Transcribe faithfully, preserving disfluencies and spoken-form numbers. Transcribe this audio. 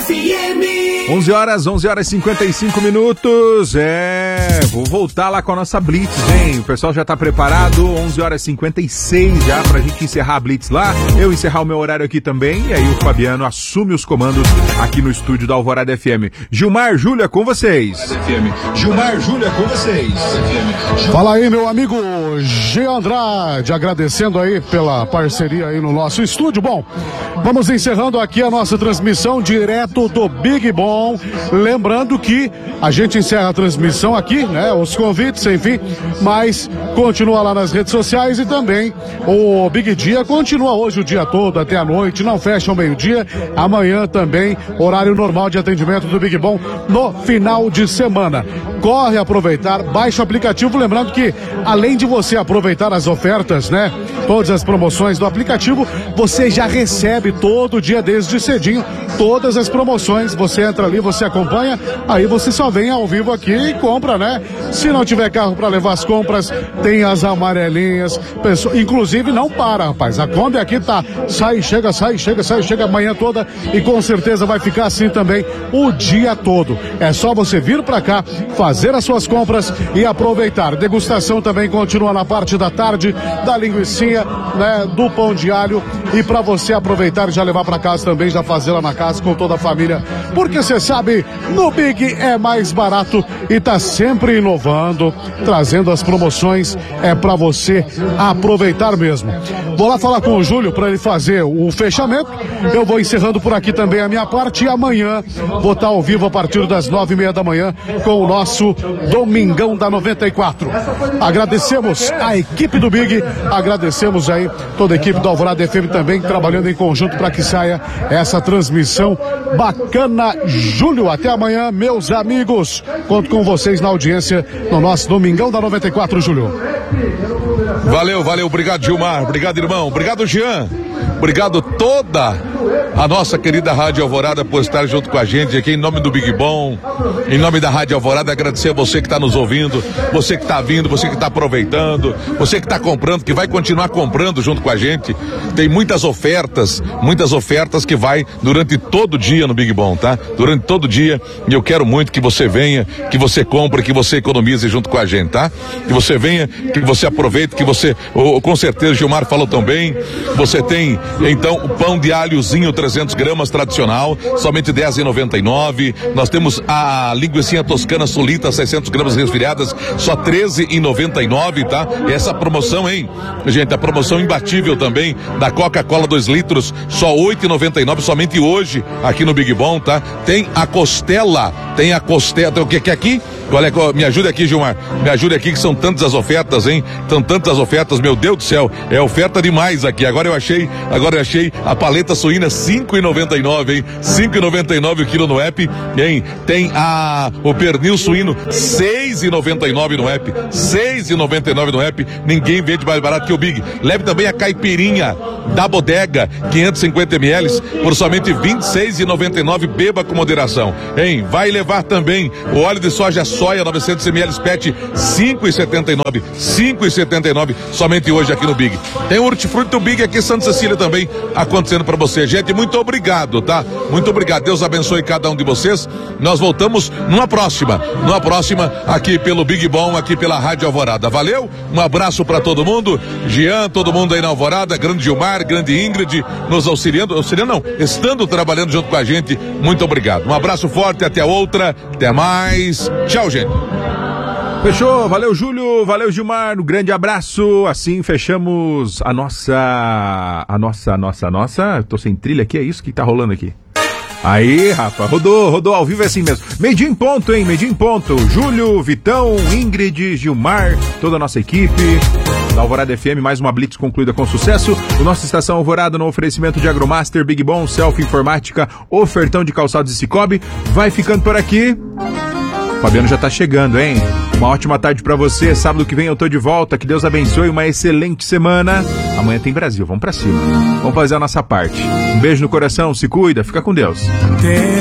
F M. onze horas, onze horas e cinquenta e cinco minutos. É, vou voltar lá com a nossa Blitz, hein? O pessoal já tá preparado. onze horas e cinquenta e seis já pra gente encerrar a Blitz lá. Eu encerrar o meu horário aqui também. E aí o Fabiano assume os comandos aqui no estúdio da Alvorada F M. Gilmar, Júlia, com vocês. Gilmar, Júlia, com vocês. Fala aí, meu amigo G. Andrade, agradecendo aí pela parceria aí no nosso estúdio. Bom, vamos encerrando aqui a nossa transmissão direto do Big Bom. Lembrando que a gente encerra a transmissão aqui, né? Os convites, enfim, mas continua lá nas redes sociais e também o Big Dia continua hoje o dia todo, até a noite, não fecha ao meio-dia. Amanhã também, horário normal de atendimento do Big Bom no final de semana. Corre aproveitar, baixa o aplicativo, lembrando que além de você aproveitar as ofertas, né? Todas as promoções do aplicativo, você já recebe todo dia desde cedinho todas as promoções. Você entra ali, você acompanha, aí você só vem ao vivo aqui e compra, né? Se não tiver carro para levar as compras, tem as amarelinhas, pessoa, inclusive não para, rapaz, a Kombi aqui tá, sai, chega, sai, chega, sai, chega a manhã toda e com certeza vai ficar assim também o dia todo. É só você vir para cá, fazer as suas compras e aproveitar. Degustação também continua na parte da tarde, da linguicinha, né, do pão de alho, e para você aproveitar e já levar para casa também, já fazer lá na casa com toda a família, porque você sabe, no Big é mais barato e tá sempre inovando, trazendo as promoções, é para você aproveitar mesmo. Vou lá falar com o Júlio para ele fazer o fechamento. Eu vou encerrando por aqui também a minha parte e amanhã vou estar ao vivo a partir das nove e meia da manhã com o nosso Domingão da noventa e quatro. Agradecemos a equipe do Big, agradecemos aí toda a equipe da Alvorada F M também trabalhando em conjunto para que saia essa transmissão bacana. Júlio, até amanhã, meus amigos. Conto com vocês na audiência no nosso Domingão da noventa e quatro, Júlio. Valeu, valeu, obrigado Gilmar, obrigado irmão, obrigado Jean, obrigado toda a nossa querida Rádio Alvorada por estar junto com a gente aqui em nome do Big Bom, em nome da Rádio Alvorada, agradecer a você que está nos ouvindo, você que está vindo, você que está aproveitando, você que está comprando, que vai continuar comprando junto com a gente. Tem muitas ofertas, muitas ofertas que vai durante todo o dia no Big Bom, tá? Durante todo o dia, e eu quero muito que você venha, que você compre, que você economize junto com a gente, tá? Que você venha, que você aproveite, que você, oh, com certeza o Gilmar falou também, você tem então o pão de alhozinho trezentos gramas tradicional, somente dez reais e noventa e nove centavos. Nós temos a linguicinha toscana solita, seiscentos gramas resfriadas, só treze reais e noventa e nove centavos, tá? Essa promoção, hein? Gente, a promoção imbatível também da Coca-Cola dois litros, só oito reais e noventa e nove centavos, somente hoje aqui no Big Bom, tá? Tem a costela, tem a costela, tem o que que é aqui? Olha, me ajude aqui, Gilmar, me ajude aqui que são tantas as ofertas, hein? São tantas as ofertas, meu Deus do céu, é oferta demais aqui. Agora eu achei, agora eu achei a paleta suína cinco reais e noventa e nove centavos, hein? cinco reais e noventa e nove centavos o quilo no app, hein? Tem a, o pernil suíno seis reais e noventa e nove centavos no app, seis reais e noventa e nove centavos no app, ninguém vende mais barato que o Big. Leve também a caipirinha da Bodega, quinhentos e cinquenta mililitros, por somente vinte e seis reais e noventa e nove centavos, beba com moderação, hein? Vai levar também o óleo de soja soia novecentos mililitros PET, cinco reais e setenta e nove centavos, cinco reais e setenta e nove centavos, somente hoje aqui no Big. Tem o hortifruti do Big aqui em Santa Cecília também, acontecendo para você. Gente, muito obrigado, tá? Muito obrigado, Deus abençoe cada um de vocês. Nós voltamos numa próxima, numa próxima aqui pelo Big Bom, aqui pela Rádio Alvorada. Valeu, um abraço para todo mundo, Jean, todo mundo aí na Alvorada, grande Gilmar, grande Ingrid, nos auxiliando, auxiliando não, estando trabalhando junto com a gente, muito obrigado. Um abraço forte, até a outra, até mais, tchau, gente. Fechou, valeu Júlio, valeu Gilmar, um grande abraço. Assim fechamos a nossa, a nossa, a nossa, a nossa, tô sem trilha aqui, é isso que tá rolando aqui. Aí, rapaz, rodou, rodou ao vivo, é assim mesmo. Meio-dia em ponto, hein, meio-dia em ponto. Júlio, Vitão, Ingrid, Gilmar, toda a nossa equipe da Alvorada F M, mais uma Blitz concluída com sucesso. O nosso Estação Alvorada no oferecimento de Agromaster, Big Bom, Selfie Informática, ofertão de calçados e Cicobi. Vai ficando por aqui. O Fabiano já tá chegando, hein? Uma ótima tarde pra você. Sábado que vem eu tô de volta. Que Deus abençoe. Uma excelente semana. Amanhã tem Brasil. Vamos pra cima. Vamos fazer a nossa parte. Um beijo no coração. Se cuida. Fica com Deus.